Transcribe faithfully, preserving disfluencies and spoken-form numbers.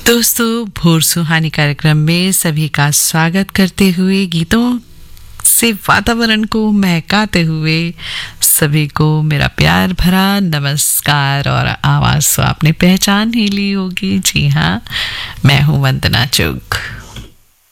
दोस्तों, भोर सुहानी कार्यक्रम में सभी का स्वागत करते हुए गीतों से वातावरण को महकाते हुए सभी को मेरा प्यार भरा नमस्कार। और आवाज़ तो आपने पहचान ही ली होगी। जी हाँ, मैं हूँ वंदना चुग।